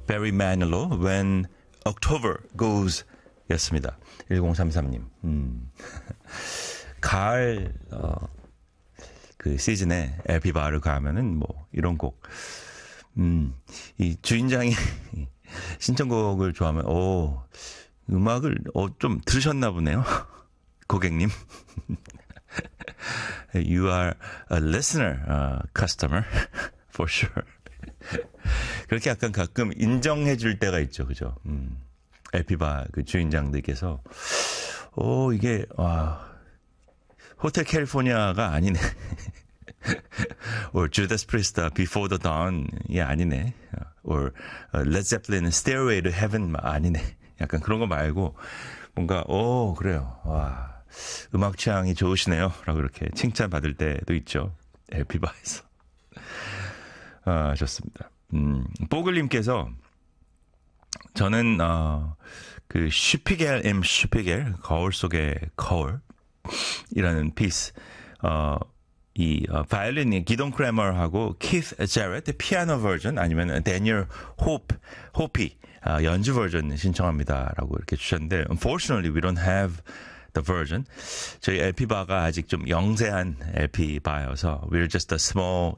Barry Manilow, When October Goes 였습니다. 1033님. 가을, 그 시즌에 LP바를 가면은 뭐, 이런 곡. 이 주인장이 신청곡을 좋아하면, 음악을, 좀 들으셨나 보네요. 고객님. You are a listener, customer, for sure. 그렇게 약간 가끔 인정해 줄 때가 있죠. 그죠? LP바 그 주인장들께서, 이게, 호텔 캘리포니아가 아니네. or Judas Priest, Before the Dawn이 아니네. or Led Zeppelin, Stairway to Heaven 아니네. 약간 그런 거 말고, 뭔가, 그래요. 와. 음악 취향이 좋으시네요. 라고 이렇게 칭찬받을 때도 있죠. LP바에서. 좋습니다. 뽀글님께서, 저는, 그, 슈피겔 M. 슈피겔, 거울 속의 거울이라는 피스, 바이올린이 기동 크래머하고 키스 제렛 피아노 버전 아니면 데니얼 호피 연주 버전 신청합니다라고 이렇게 주셨는데 unfortunately we don't have the version. 저희 LP바가 아직 좀 영세한 LP바여서 we're just a small,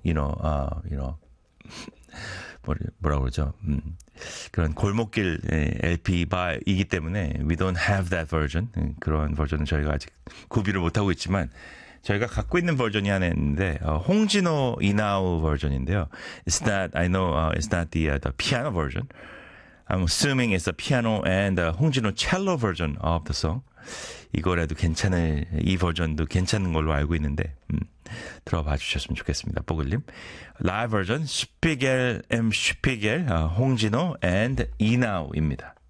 뭐라고 그러죠? 그런 골목길 LP바이기 때문에 we don't have that version. 그런 버전은 저희가 아직 구비를 못하고 있지만 저희가 갖고 있는 버전이 하나 있는데 홍진호 이나우 버전인데요. I know it's not the piano version. I'm assuming it's the piano and the 홍진호 cello version of the song. 이거라도 이 버전도 괜찮은 걸로 알고 있는데 들어봐 주셨으면 좋겠습니다. 뽀글님. 라이브 버전 슈피겔 M 슈피겔 홍진호 and 이나우입니다.